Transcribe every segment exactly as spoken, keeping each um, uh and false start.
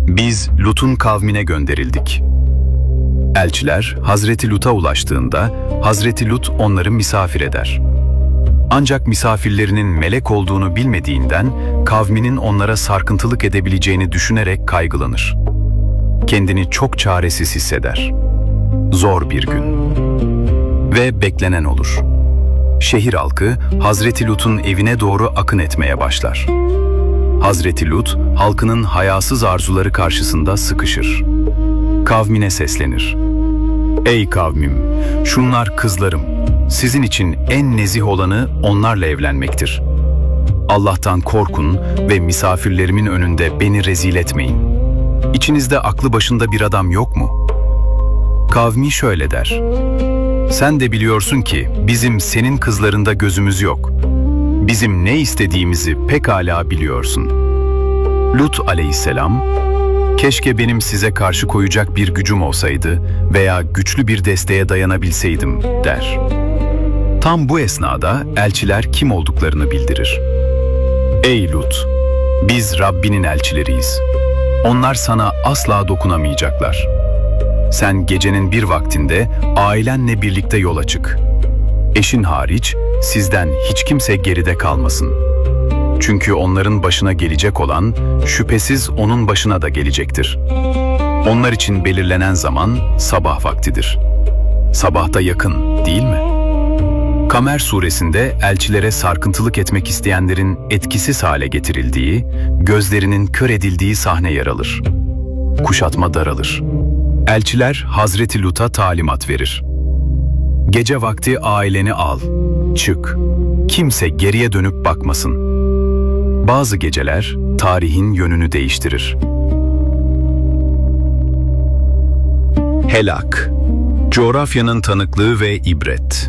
Biz Lut'un kavmine gönderildik. Elçiler Hazreti Lut'a ulaştığında Hazreti Lut onları misafir eder. Ancak misafirlerinin melek olduğunu bilmediğinden kavminin onlara sarkıntılık edebileceğini düşünerek kaygılanır. Kendini çok çaresiz hisseder. Zor bir gün. Ve beklenen olur. Şehir halkı Hazreti Lut'un evine doğru akın etmeye başlar. Hazreti Lut, halkının hayasız arzuları karşısında sıkışır. Kavmine seslenir. Ey kavmim, şunlar kızlarım. Sizin için en nezih olanı onlarla evlenmektir. Allah'tan korkun ve misafirlerimin önünde beni rezil etmeyin. İçinizde aklı başında bir adam yok mu? Kavmi şöyle der. Sen de biliyorsun ki bizim senin kızlarında gözümüz yok. Bizim ne istediğimizi pekala biliyorsun. Lut aleyhisselam, keşke benim size karşı koyacak bir gücüm olsaydı veya güçlü bir desteğe dayanabilseydim der. Tam bu esnada elçiler kim olduklarını bildirir. Ey Lut! Biz Rabbinin elçileriyiz. Onlar sana asla dokunamayacaklar. Sen gecenin bir vaktinde ailenle birlikte yola çık. Eşin hariç sizden hiç kimse geride kalmasın. Çünkü onların başına gelecek olan şüphesiz onun başına da gelecektir. Onlar için belirlenen zaman sabah vaktidir. Sabah da yakın, değil mi? Kamer suresinde elçilere sarkıntılık etmek isteyenlerin etkisiz hale getirildiği, gözlerinin kör edildiği sahne yer alır. Kuşatma daralır. Elçiler Hazreti Lut'a talimat verir. Gece vakti aileni al, çık. Kimse geriye dönüp bakmasın. Bazı geceler tarihin yönünü değiştirir. Helak, coğrafyanın tanıklığı ve ibret.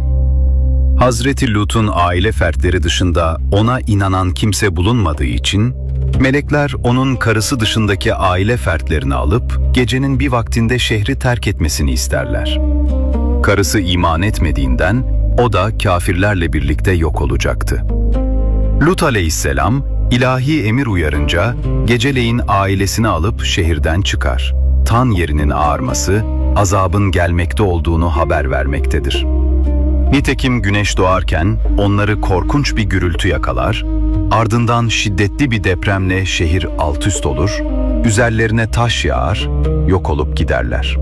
Hazreti Lut'un aile fertleri dışında ona inanan kimse bulunmadığı için, melekler onun karısı dışındaki aile fertlerini alıp gecenin bir vaktinde şehri terk etmesini isterler. Karısı iman etmediğinden o da kafirlerle birlikte yok olacaktı. Lut aleyhisselam ilahi emir uyarınca geceleyin ailesini alıp şehirden çıkar. Tan yerinin ağarması, azabın gelmekte olduğunu haber vermektedir. Nitekim güneş doğarken onları korkunç bir gürültü yakalar, ardından şiddetli bir depremle şehir altüst olur, üzerlerine taş yağar, yok olup giderler.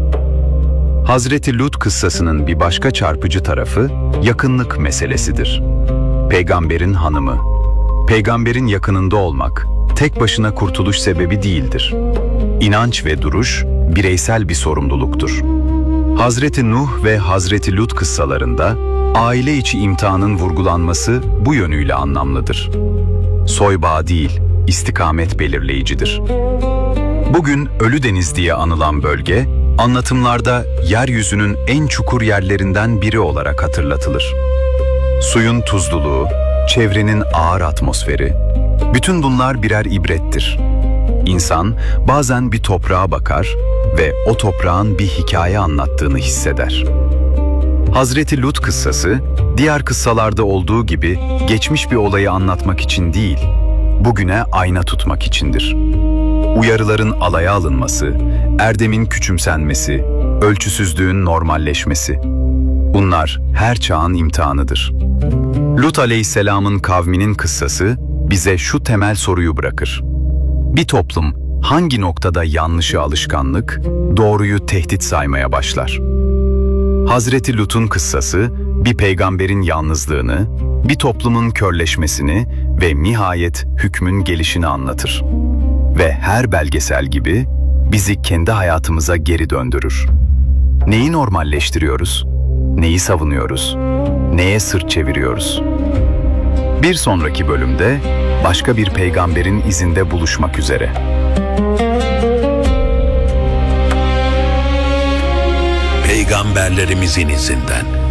Hazreti Lut kıssasının bir başka çarpıcı tarafı yakınlık meselesidir. Peygamberin hanımı. Peygamberin yakınında olmak tek başına kurtuluş sebebi değildir. İnanç ve duruş bireysel bir sorumluluktur. Hazreti Nuh ve Hazreti Lut kıssalarında aile içi imtihanın vurgulanması bu yönüyle anlamlıdır. Soybağı değil, istikamet belirleyicidir. Bugün Ölüdeniz diye anılan bölge, anlatımlarda yeryüzünün en çukur yerlerinden biri olarak hatırlatılır. Suyun tuzluluğu, çevrenin ağır atmosferi, bütün bunlar birer ibrettir. İnsan bazen bir toprağa bakar ve o toprağın bir hikaye anlattığını hisseder. Hazreti Lut kıssası, diğer kıssalarda olduğu gibi geçmiş bir olayı anlatmak için değil, bugüne ayna tutmak içindir. Uyarıların alaya alınması, erdemin küçümsenmesi, ölçüsüzlüğün normalleşmesi. Bunlar her çağın imtihanıdır. Lut aleyhisselamın kavminin kıssası bize şu temel soruyu bırakır. Bir toplum hangi noktada yanlışı alışkanlık, doğruyu tehdit saymaya başlar? Hazreti Lut'un kıssası bir peygamberin yalnızlığını, bir toplumun körleşmesini ve nihayet hükmün gelişini anlatır. Ve her belgesel gibi bizi kendi hayatımıza geri döndürür. Neyi normalleştiriyoruz? Neyi savunuyoruz? Neye sırt çeviriyoruz? Bir sonraki bölümde başka bir peygamberin izinde buluşmak üzere. Peygamberlerimizin izinden.